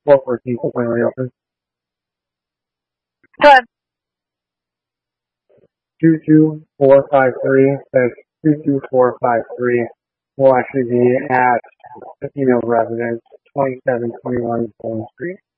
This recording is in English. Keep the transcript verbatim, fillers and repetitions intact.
four fourteen openly open. Good. two two four five three, that's two two four five three, will actually be at Casino Residence, twenty-seven twenty-one Bowling Street.